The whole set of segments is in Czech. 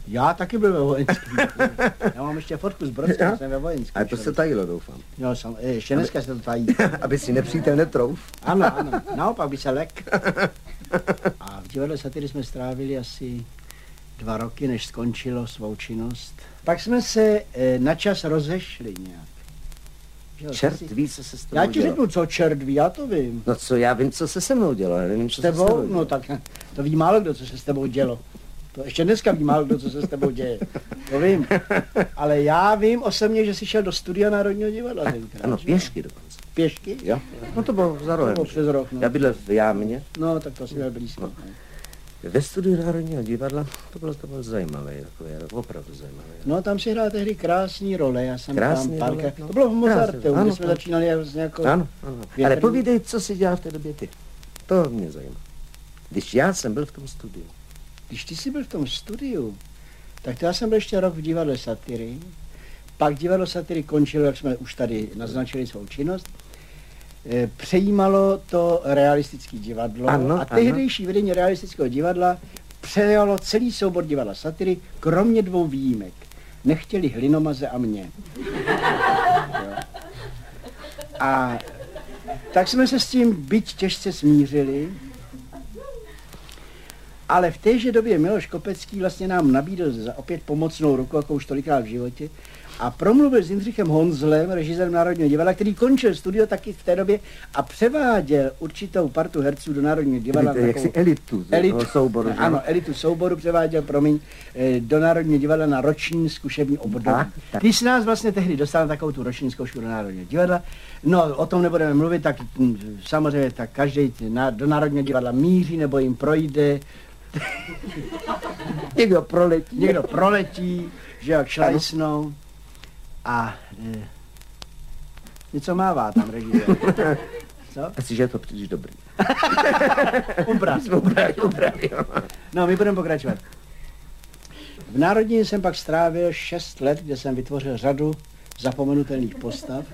Já taky byl ve vojenském. Já mám ještě fotku z Brodska, jsem ve vojenském. A to se tajilo, doufám. Jo, ještě dneska se to tají. Aby si nepřítel netrouf. Ano, naopak by se lek. A v divadle Satyry jsme strávili asi 2 roky, než skončilo svou činnost. Pak jsme se na čas rozešli nějak. Čert ví, co se s tebou Já ti dělo. řeknu, co čert ví, já to vím. No co, já vím, co se mnou dělo, já nevím, co S se s tebou tebou? dělo. No tak to ví málo kdo, co se s tebou dělo. To ještě dneska ví málo kdo, co se s tebou děje. To vím. Ale já vím osobně, že jsi šel do studia Národního divadla tenkrát. Ano, pěšky dokonce. Pěšky? Jo. No to bylo za rohem. To bylo přes rok, no. Já bydlel v Jámě. No, tak to si měl blízko. No. Ve studiu Národního divadla to bylo zajímavé, opravdu zajímavé. No, tam si hrál tehdy krásný role, já jsem Krásný tam role, párkrát. no. To bylo v Mozarteu, Ano, kde jsme ano. začínali s nějakou... Ano. větrnou- Ale povídej, co si dělal v té době ty. To mě zajímá. Když já jsem byl v tom studiu. Když ty jsi byl v tom studiu, tak to já jsem byl ještě rok v divadle Satyry. Pak divadlo Satyry končilo, jak jsme už tady naznačili svou činnost. Přejímalo to realistické divadlo Ano, a tehdejší vedení realistického divadla přejalo celý soubor divadla Satyry, kromě 2 výjimek. Nechtěli Hlinomaze a mě. Jo. A tak jsme se s tím byť těžce smířili, ale v téže době Miloš Kopecký vlastně nám nabídl za opět pomocnou ruku, jako už tolikrát v životě, a promluvil s Jindřichem Honzlem, režisérem Národního divadla, který končil studio taky v té době a převáděl určitou partu herců do Národního divadla. Jaksi elitu souboru. Ano, elitu souboru převáděl, do Národního divadla na roční zkušební období. Ty jsi nás vlastně tehdy dostal na takovou tu roční zkoušku do Národního divadla. No, o tom nebudeme mluvit, tak samozřejmě tak každý do Národního divadla míří nebo jim projde. Někdo proletí, že jak šlajsnou. A něco mává tam režisér. Co? Asi, že je to příliš dobrý. Ubrali. No, my budeme pokračovat. V Národní jsem pak strávil 6 let, kde jsem vytvořil řadu zapomenutelných postav.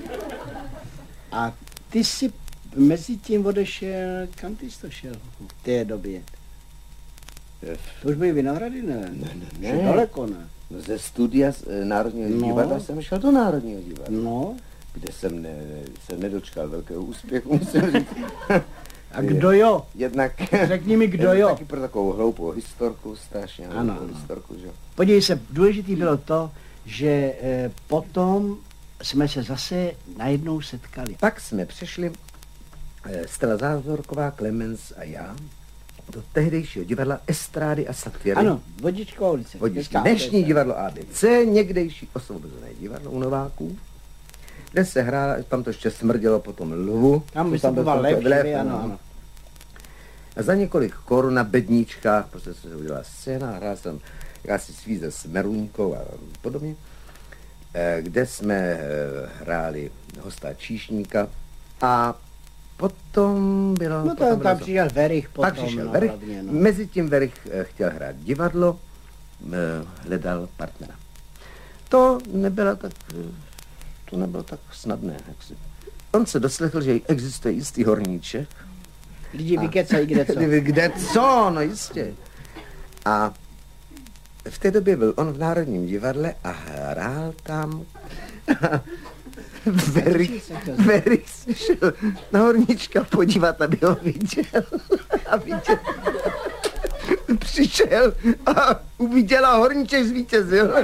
A ty si mezi tím odešel, kam ty jsi to šel v té době? To už byly Vinohrady, ne? Ne. Daleko, ne? No, ze studia Národního divadla jsem šel do Národního divadla. No. Kde jsem se nedočkal velkého úspěchu, musím říct. A kdo jo? Jednak... Řekni mi, kdo jo? Taky pro takovou hloupou historku, strašně hloupou historku, že? Podívej se, důležitý bylo to, že potom jsme se zase najednou setkali. Pak jsme přešli, Stella Zázorková, Klemens a já, do tehdejšího divadla Estrády a Satyry. Ano, Vodičková ulice. Dnešní divadlo ABC, někdejší Osvobozené divadlo u Nováků, kde se hrála, tam to ještě smrdělo potom Lvu. Tam vystupoval Lev, ano. A za několik korun na bedničkách, prostě se udělala scéna, hrál jsem jakási svíze s Meruňkou a podobně, kde jsme hráli hosta Číšníka a potom bylo... No to tam přišel Verich potom. Pak přišel Verich, hlavně, no. Mezi tím Verich chtěl hrát divadlo, hledal partnera. To nebylo tak snadné. Jaksi. On se doslechl, že existuje jistý horníček. Lidi vykecají kde co. Kde co, no jistě. A v té době byl on v Národním divadle a hrál tam. Verich se šel na horníčka podívat, aby ho viděl. A viděl. Přišel a uviděl a horníček zvítězil.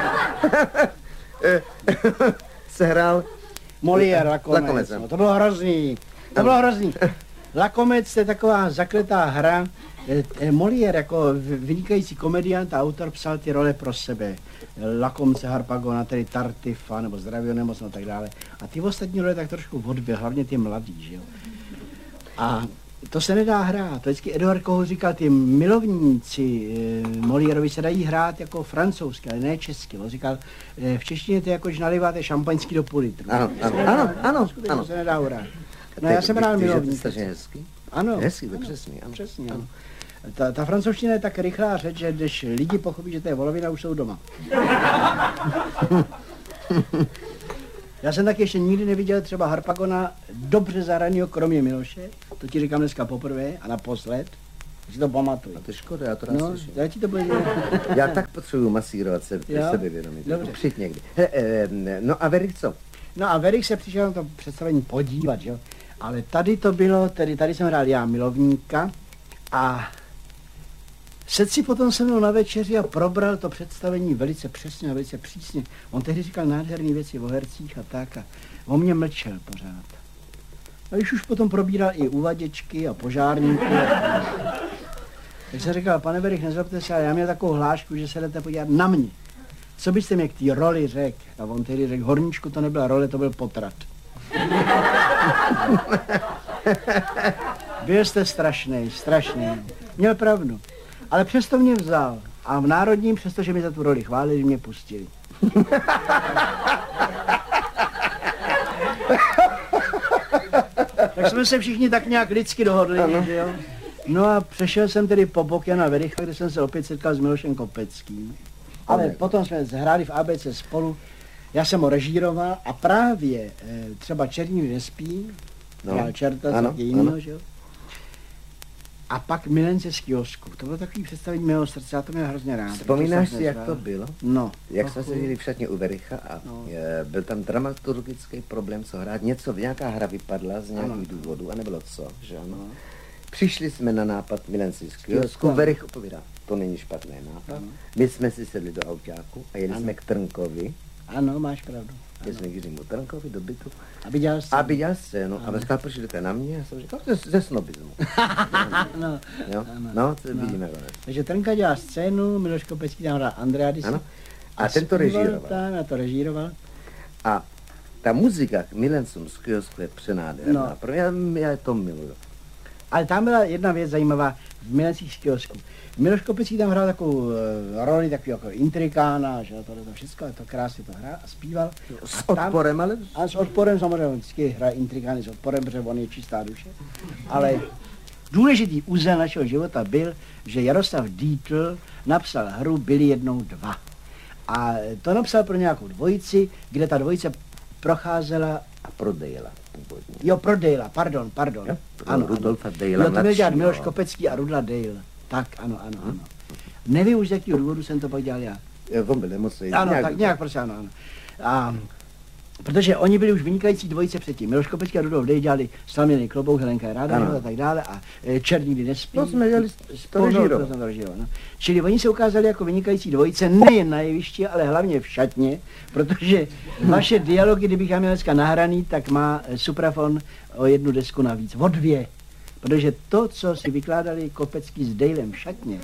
Se hrál Molière, Lakomec. No, to bylo hrozný. Lakomec je taková zakletá hra. Molière jako vynikající komediant a autor psal ty role pro sebe. Lakomce, Harpagona, tedy Tartifa, nebo Zdravýho nemoc a tak dále. A ty ostatní role tak trošku odbyl, hlavně ty mladý, že jo. A to se nedá hrát. To vždycky Eduard Kohout říkal, ty milovníci Moliérovi se dají hrát jako francouzsky, ale ne česky. On říkal, v češtině to je jako, že naliváte šampaňský do půl litru. Ano. To se nedá hrát. No já jsem hrál milovník. To je hezky. Ano. Hezky, to přesně, ano. Přesně, ano. Ta francouzština je tak rychlá řeč, že když lidi pochopí, že to je volovina, už jsou doma. Já jsem taky ještě nikdy neviděl třeba Harpagona dobře zahranýho, kromě Miloše. To ti říkám dneska poprvé a naposled. si to pamatuju. A to je škoda, já to rád slyším. Já ti to budu Já tak potřebuji masírovat sebevědomí. Přijď někdy. No a Verich co? No a Verich se přišel na to představení podívat, jo. Ale tady to bylo, tady jsem hrál já milovníka a sedl si potom se mnou na večeři a probral to představení velice přesně a velice přísně. On tehdy říkal nádherné věci o hercích a tak a on mě mlčel pořád. A když už potom probíral i uvaděčky a požárníky. Tak jsem říkal, pane Verich, nezlobte se, ale já měl takovou hlášku, že se jdete podívat na mě. Co byste mě k té roli řekl? A on tehdy řekl, horníčku, to nebyla role, to byl potrat. Byl jste strašný. Měl pravdu. Ale přesto mě vzal. A v Národním, přestože mi za tu roli chválili, mě pustili. Tak jsme se všichni tak nějak lidsky dohodli, že jo? No a přešel jsem tedy po bok Jana Vericha, kde jsem se opět setkal s Milošem Kopeckým. Ale potom jsme hráli v ABC spolu, já jsem ho režíroval a právě třeba Černý nespí, hrál Čerta, taky jinýho, že jo? A pak Milence z kiosku. To bylo takový představení mého srdce, já to měl hrozně rád. Vzpomínáš si, jak to bylo? No. Jak jsme se viděli v šatně u Vericha a byl tam dramaturgický problém, co hrát. Nějaká hra vypadla z nějakých důvodů a nebylo co, že ano. Přišli jsme na nápad Milence z kiosku, Verich opovídá, to není špatný nápad. My jsme si sedli do autáku a jeli jsme k Trnkovi. Ano, máš pravdu. Jeli jsme k Jiřímu Trnkovi do bytu. Aby dělal scénu. A říkal, proč jdete na mě? Já jsem říkal, ze snobismu. No, to vidíme. Takže Trnka dělal scénu, Miloš Kopecký tam hrál Andreadis. A ten to režíroval. A to režíroval. A ta muzika k Milencům z kiosku je přenádherná. Já to miluju. Ale tam byla jedna věc zajímavá v Milencích z kiosku. Miloš Kopecký tam hrál takovou roli, takový jako intrikána, že to všechno, to krásně to hrál a zpíval. S odporem, ale? A s odporem samozřejmě, vždycky hraje intrikány s odporem, protože on je čistá duše. Ale důležitý úzel našeho života byl, že Jaroslav Dietl napsal hru Byli jednou dva. A to napsal pro nějakou dvojici, kde ta dvojice procházela a pro Dejla původně. Jo, pro Dejla, pardon. Jo, ano, Rudolfa Dejla. Jo, to byl dělat Miloš Kopecký a Rudla Dejl. Tak, ano. Nevím už, z jakého důvodu jsem to pak dělal já. On byl nemocný. Ano, tak nějak prostě ano. A protože oni byli už vynikající dvojice předtím. Miloš Kopecký a Rudolf Dejl dělali Slaměný klobouk, Helenka Ráda a tak dále a Černý nespí. To jsme dělali to režíroval. Čili oni se ukázali jako vynikající dvojice nejen na jevišti, ale hlavně v šatně, protože vaše dialogy, kdybych já měl dneska nahraný, tak má Suprafon o jednu desku navíc, o dvě. Protože to, co si vykládali Kopecký s Dejlem v šatně,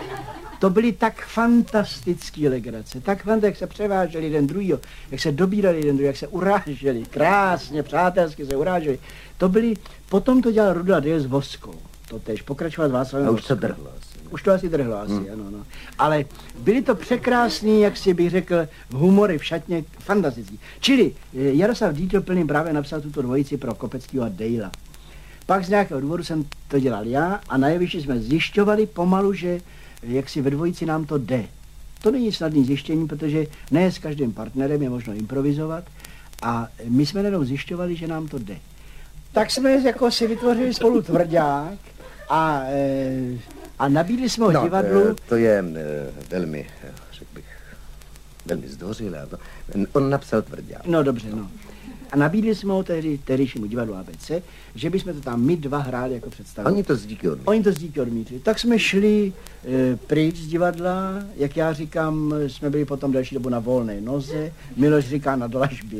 to byly tak fantastický legrace, jak se převáželi jeden druhýho, jak se dobírali jeden druhý, jak se uráželi, krásně, přátelsky se uráželi. To byly, potom to dělal Rudla Dejl s Voskou, to tež pokračoval s Václavem Voskou. Už to drhlo asi. Už to asi drhlo asi, ano. Ale byly to překrásný, jak si bych řekl, humory v šatně, fantastický. Čili Jaroslav Dietl plným právě napsal tuto dvojici pro Kopeckýho a Dejla. Pak z nějakého důvodu jsem to dělal já a na jevišti jsme zjišťovali pomalu, že jak si ve dvojici nám to jde. To není snadný zjištění, protože ne s každým partnerem je možno improvizovat a my jsme jenom zjišťovali, že nám to jde. Tak jsme jako si vytvořili spolu tvrdák a nabídli jsme ho divadlu. To je velmi, řekl bych, velmi zdvořilé. On napsal tvrdák. No dobře, no. A nabídli jsme ho tehdejšímu divadlu ABC, že bychom to tam my dva hráli jako představení. Oni to z díky odmítli. Tak jsme šli pryč z divadla, jak já říkám, jsme byli potom další dobu na volné noze, Miloš říká na dlažbě.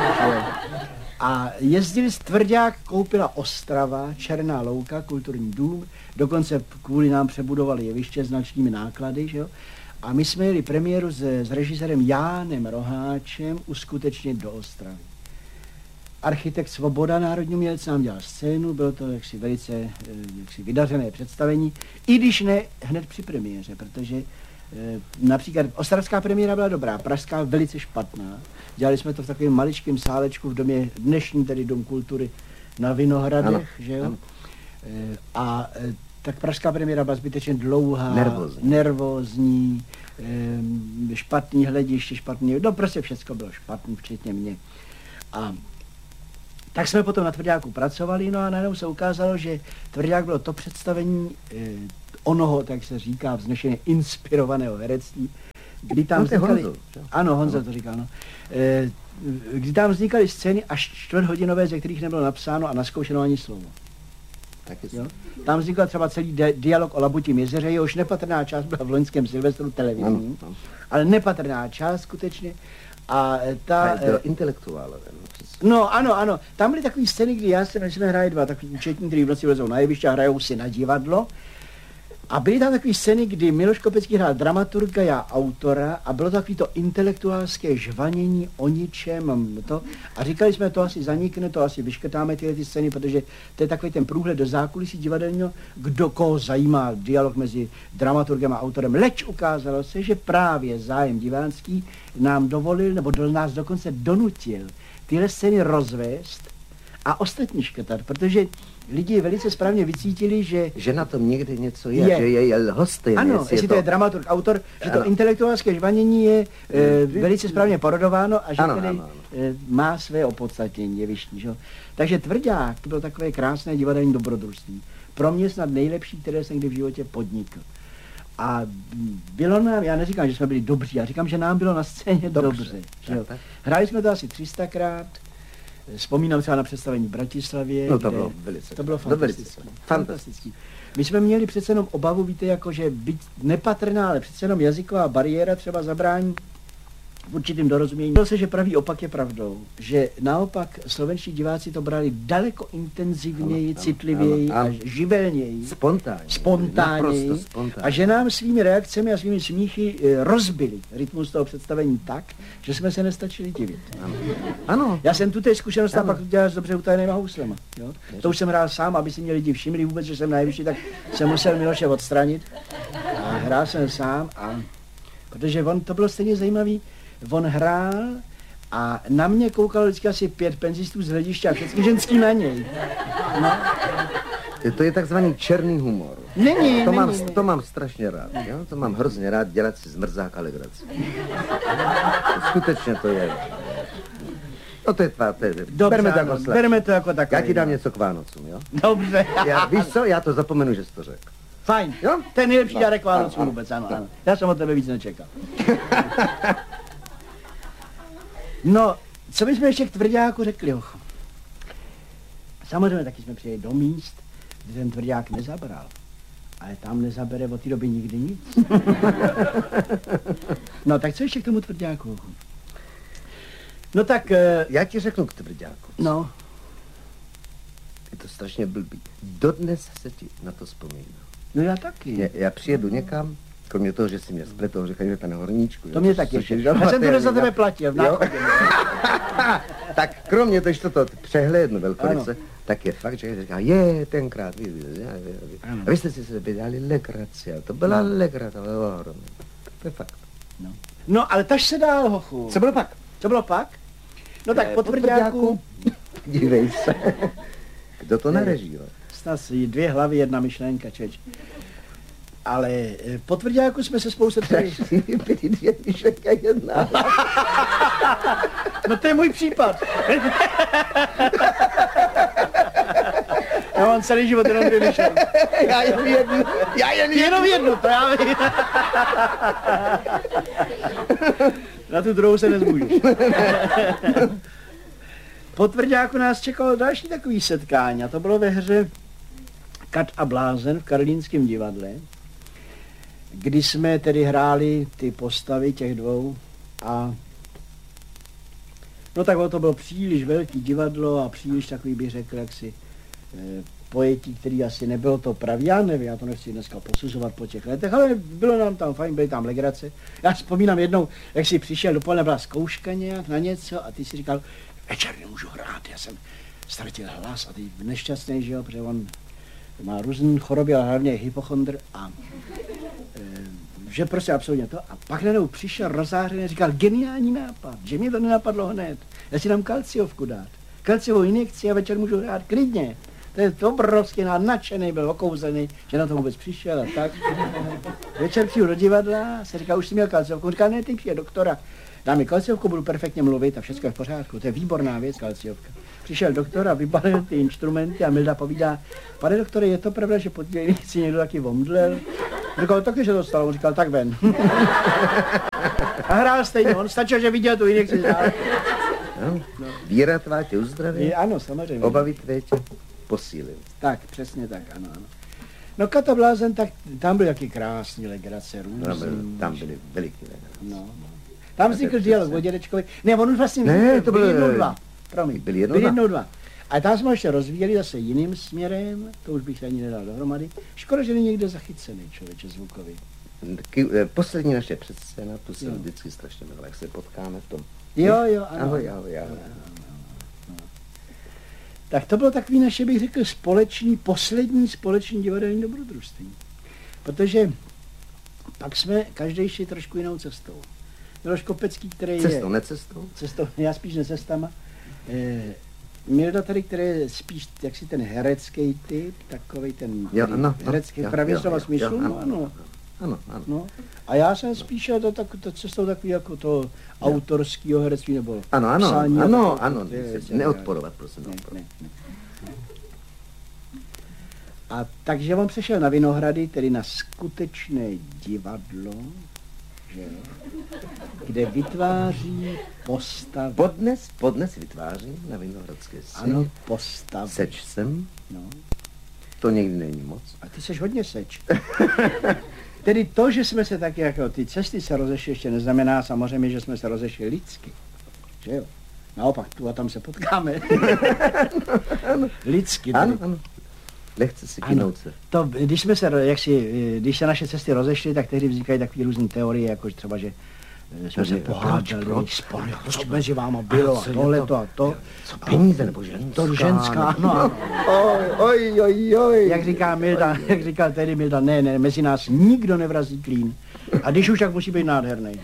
A jezdili z tvrdák, koupila Ostrava, Černá louka, kulturní dům, dokonce kvůli nám přebudovali jeviště s značnými náklady, že jo? A my jsme jeli premiéru s režisérem Jánem Roháčem uskutečnit do Ostravy. Architekt Svoboda, národní umělec, nám dělal scénu, bylo to jaksi velice vydařené představení, i když ne hned při premiéře, protože například ostravská premiéra byla dobrá, pražská velice špatná. Dělali jsme to v takovém maličkém sálečku v domě, dnešní tedy Dom kultury na Vinohradech, že jo? A tak pražská premiéra byla zbytečně dlouhá, nervózní, špatný hlediště, no prostě všechno bylo špatný, včetně mě. A tak jsme potom na Tvrďáku pracovali, no a najednou se ukázalo, že Tvrdák bylo to představení onoho, tak se říká, vznešeně inspirovaného herectví, kdy tam vznikaly... Ano, Honza to říkal, no. Kdy tam vznikaly scény až čtvrthodinové, ze kterých nebylo napsáno a naskoušeno ani slovo. Jo? Tam vznikl třeba celý dialog o Labutím jezeře, jehož nepatrná část byla v loňském Silvestru televizní, ale nepatrná část skutečně. A ta... Bylo intelektuálové. No, ano. Tam byly takové scény, kdy jsme hráli dva takový účetní, který v noci vlezou na jeviště a hrajou si na divadlo. A byly tam takové scény, kdy Miloš Kopecký hrál dramaturga, já autora a bylo takový to intelektuálské žvanění o ničem to. A říkali jsme, to asi zanikne, to asi vyškrtáme tyhle ty scény, protože to je takový ten průhled do zákulisí divadelního, kdo koho zajímá dialog mezi dramaturgem a autorem. Leč ukázalo se, že právě zájem divácký nám dovolil, nebo nás dokonce donutil tyhle scény rozvést a ostatní škrtat, protože lidi velice správně vycítili, že na tom někde něco je. Že je lhostejné. Ano, jestli to je dramaturg, autor, že to intelektuálské žvanění je velice správně porodováno a že tedy má své opodstatnění jevištní. Že? Takže Tvrdák to bylo takové krásné divadelní dobrodružství. Pro mě snad nejlepší, které jsem kdy v životě podnikl. A bylo nám, já neříkám, že jsme byli dobří, já říkám, že nám bylo na scéně dobře. Tak. Hráli jsme to asi 300krát. Vzpomínám třeba na představení v Bratislavě. No to bylo velice. To bylo fantastické. My jsme měli přece jenom obavu, víte, jakože být nepatrná, ale přece jenom jazyková bariéra třeba zabrání v určitým dorozumění. Bylo se, že pravý opak je pravdou, že naopak slovenští diváci to brali daleko intenzivněji, citlivěji a živelněji. Spontánněji. A že nám svými reakcemi a svými smíchy rozbili rytmus toho představení tak, že jsme se nestačili divit. Ano. Já jsem tu té zkušenost a pak to dělal s dobře utajenýma houslema. Jo? To už jsem hrál sám, aby si mě lidi všimli vůbec, že jsem na jevišti, tak jsem musel Miloše odstranit. A hrál jsem sám, protože to bylo stejně zajímavý. On hrál a na mě koukalo vždycky asi 5 penzistů z hlediště a všechny ženský na něj. No. To je takzvaný černý humor. Není. To mám strašně rád. Jo? To mám hrozně rád dělat si z mrzáka legraci. Skutečně to je. No to je bereme to jako takové. Já ti dám něco k Vánocům, jo? Dobře. Víš co, já to zapomenu, že jsi to řekl. Fajn, jo? To je nejlepší dárek k Vánocům vůbec, ano. Já jsem od tebe víc nečekal. No, co bychom ještě k Tvrďáku řekli, hocho? Samozřejmě taky jsme přijeli do míst, kde ten Tvrdák nezabral. Ale tam nezabere od té doby nikdy nic. No, tak co ještě k tomu Tvrďáku, hocho? No tak... Já ti řeknu k Tvrďáku. No. Je to strašně blbý. Dodnes se ti na to vzpomínám. No já taky. Já přijedu někam, kromě toho, že si mě spletou, říkají, že ten horníčku. To mě taky. Já jsem to za tebe platil v náchodě. Tak kromě toho, že to přehlédnu velkoryse, tak je fakt, že říká, tenkrát, a vy jste si se vydali legraci, a to byla legrace, ale ohromná. To je fakt. No, ale taž se dál, hochu. Co bylo pak? No tak po Tvrďáku... Dívej se. Kdo to narežíval? Snad 2 hlavy, 1 myšlenka, čeč. Ale po Tvrďáku jsme se spolu setkali. Byly 2 myšlenka, 1. No to je můj případ. Já mám celý život jenom 2 myšlenky. Já jenom jednu, právě. Na tu druhou se nezmůžeš. Po Tvrďáku nás čekalo další takový setkání a to bylo ve hře Kat a blázen v Karlínském divadle, kdy jsme tedy hráli ty postavy těch 2 a no tak to bylo příliš velký divadlo a příliš takový, bych řekl, jaksi pojetí, který asi nebylo to pravý, já nevím, já to nechci dneska posuzovat po těch letech, ale bylo nám tam fajn, byly tam legrace. Já vzpomínám jednou, jak jsi přišel dopoledne, byla zkouška nějak na něco a ty si říkal, večer nemůžu hrát, já jsem ztratil hlas a ty nešťastný, že jo, protože on má různý choroby, ale hlavně je hypochondr a že prostě absolutně to. A pak najednou přišel rozářený a říkal, geniální nápad, že mě to nenapadlo hned, já si dám kalciovku dát, kalciovou injekci a večer můžu hrát klidně. To je obrovský, nadšený, byl okouzený, že na to vůbec přišel a tak. Večer přijdu do divadla, se říká, už jsi měl kalciovku, on říká, ne, ty přijde doktora. Dá mi kalciovku, budu perfektně mluvit a všechno je v pořádku, to je výborná věc, kalciovka. Přišel doktor a vybalil ty instrumenty a Milda povídá, pane doktore, je to pravda, že pod si někdo taky omdlel? Říkal, taky, že to stalo. On říkal, tak ven. A hrál stejně, on stačil, že viděl tu injekci. No. Víra tvá tě uzdraví? Ano, samozřejmě. Obavy tvé tě posílil. Tak, přesně tak, ano. No Kata Blázen, tak tam byly taky krásný legrace, různý. Tam byly veliký legrace. No. Tam vznikl dialog o dědečkovi. Ne, on už vlastně to byl 1-2. Promiň, byl 1-2. A tam jsme ještě rozvíjeli zase jiným směrem, to už bych se ani nedal dohromady. Škoda, že není někde zachycený člověče zvukový. Poslední naše předscéna, tu jsem vždycky strašně miloval, jak se potkáme v tom. Jo, ano. Ahoj. Tak to bylo takový naše, bych řekl, poslední společný divadelní dobrodružství. Protože pak jsme každý šli trošku jinou cestou. Miloš Kopecký, který cestou, necestou? Cestou, já spíš necestama. Milda tady, který je spíš jaksi ten herecký typ, takovej ten herecký, pravě slova smyslu, Ano. No. A já jsem spíš šel to cestou takový jako to autorského herectví nebo psání. Ano, neodporovat, prosím. Ne. A takže on přešel na Vinohrady, tedy na skutečné divadlo, že, kde vytváří postavy. Podnes vytváří na Vinohradské scéně. Ano, postavy. Seč jsem. No. To někdy není moc. A ty seš hodně seč. Tedy to, že jsme se taky jako ty cesty se rozešli, ještě neznamená samozřejmě, že jsme se rozešli lidsky. Že jo? Naopak, tu a tam se potkáme. Lidsky. Ano. Lehce si kynout se. To, když se naše cesty rozešly, tak tehdy vznikají takové různé teorie, jako třeba, že jsme se pohádali, co mezi váma bylo a tohleto a to. Co peníze nebo ženská? To ženská, no. Oj. Jak říká Milda, jak říkal tehdy Milda, ne, mezi nás nikdo nevrazí klín. A když už, tak musí být nádherný.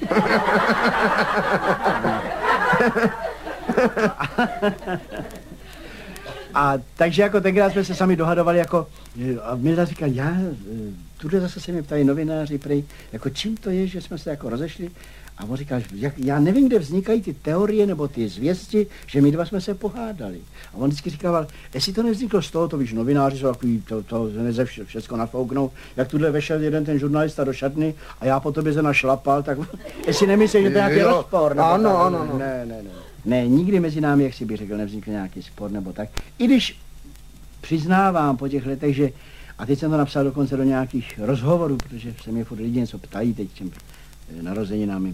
A takže jako tenkrát jsme se sami dohadovali, jako, a Milda říkal, tuhle zase se mě ptají novináři prej, jako čím to je, že jsme se jako rozešli. A on říkal, já nevím, kde vznikají ty teorie nebo ty zvěsti, že my dva jsme se pohádali. A on vždycky říkal, jestli to nevzniklo z toho, to víš, novináři jsou takový, to neze všechno nafouknou, jak tuhle vešel jeden ten žurnalista do šatny a já po tobě se našlapal, tak jestli nemyslíš, že to je nějaký rozpor. Ano. Ne, nikdy mezi námi, jak si bych řekl, nevznikl nějaký spor nebo tak. I když přiznávám po těch letech, že, a teď jsem to napsal dokonce do nějakých rozhovorů, protože se mě furt lidi něco ptají teď těm narozeninami,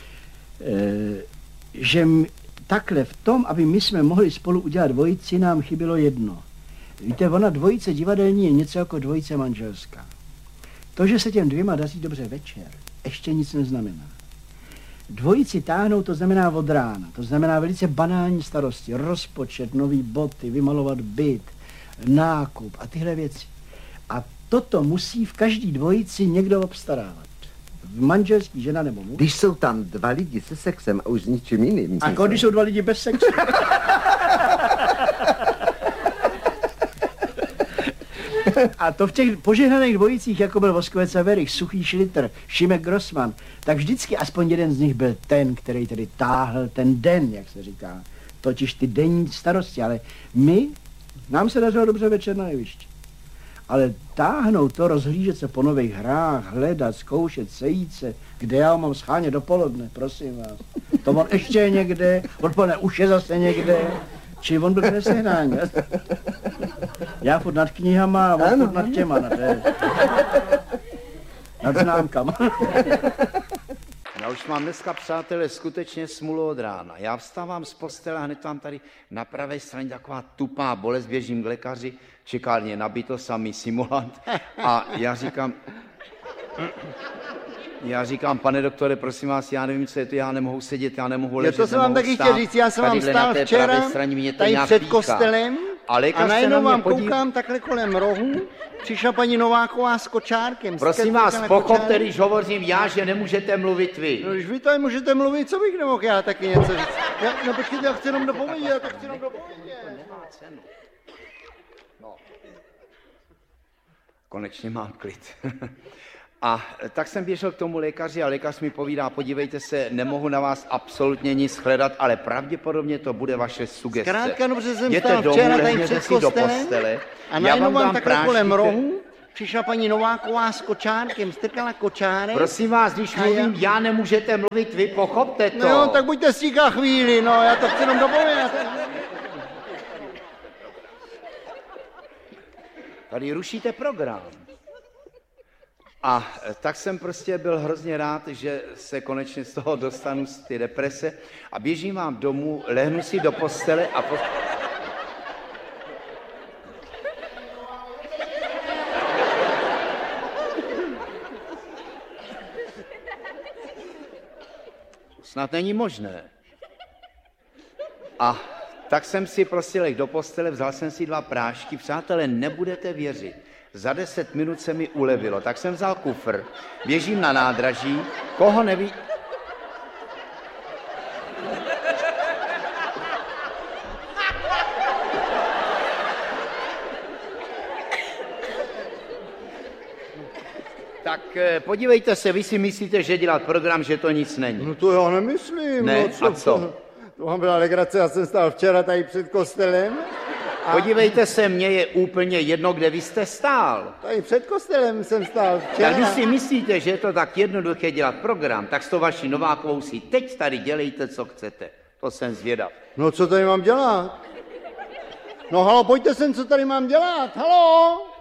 že takhle v tom, aby my jsme mohli spolu udělat dvojici, nám chybělo jedno. Víte, ona dvojice divadelní je něco jako dvojice manželská. To, že se těm dvěma daří dobře večer, ještě nic neznamená. Dvojici táhnout, to znamená od rána, to znamená velice banální starosti, rozpočet, nový boty, vymalovat byt, nákup a tyhle věci. A toto musí v každý dvojici někdo obstarávat. Manželský, žena nebo muž. Když jsou tam dva lidi se sexem a už s ničím jiným. A když jsou dva lidi bez sexu. A to v těch požehnaných dvojicích, jako byl Voskovec a Werich, Suchý Šlitr, Šimek Grossman, tak vždycky aspoň jeden z nich byl ten, který tedy táhl ten den, jak se říká. Totiž ty denní starosti, ale nám se dařilo dobře večer na jevišti. Ale táhnout to, rozhlížet se po nových hrách, hledat, zkoušet, sejít se, kde já mám schánět dopoledne, prosím vás. To on ještě je někde, odpoledne už je zase někde, či on byl k nesehnání. Já furt nad knihama a on furt nad těma, nad známkama. Já už mám dneska, přátelé, skutečně smůlu od rána. Já vstávám z postele a hned tam tady na pravé straně taková tupá bolest, běžím k lékaři, čekárně nabito, samý simulant. A já říkám, pane doktore, prosím vás, já nevím, co je to, já nemohu sedět, já nemohu ležet, to jsem vám taky chtěl říct, já jsem vám stál včera tady před kostelem a najednou vám koukám takhle kolem rohu, přišla paní Nováková s kočárkem. Prosím vás, pochopte, když hovořím já, že nemůžete mluvit vy. No, když vy tady můžete mluvit, co bych nemohl já taky něco říct? No počkejte, já chci jenom dopovědět, Nemá cenu. No. Konečně mám klid. A tak jsem běžel k tomu lékaři a lékař mi povídá, podívejte se, nemohu na vás absolutně nic hledat, ale pravděpodobně to bude vaše sugestce. Zkrátka, dobře jsem jděte stál domů, včera tady lehněte před si do kostelem postele. a najednou vám takhle kolem rohu přišla paní Nováková s kočárkem, strkala kočárek. Prosím vás, když mluvím, já nemůžete mluvit, vy pochopte to. No, tak buďte stíka chvíli, no, já to chci jenom dopovědět. Tady rušíte program. A tak jsem prostě byl hrozně rád, že se konečně z toho dostanu z ty deprese a běžím vám domů, lehnu si do postele a snad není možné. A tak jsem si prostě lehl do postele, vzal jsem si 2 prášky, přátelé, nebudete věřit. Za 10 minut se mi ulevilo, tak jsem vzal kufr, běžím na nádraží, koho neví... Tak podívejte se, vy si myslíte, že dělat program, že to nic není. No to já nemyslím. Ne? No, A co? To vám byla legrace, já jsem stál včera tady před kostelem. Podívejte se, mně je úplně jedno, kde vy jste stál. Tady před kostelem jsem stál včera. Tak když si myslíte, že je to tak jednoduché dělat program, tak s to vaší Novákovou si teď tady dělejte, co chcete. To jsem zvědav. No co tady mám dělat? No halo, pojďte sem, co tady mám dělat, halo!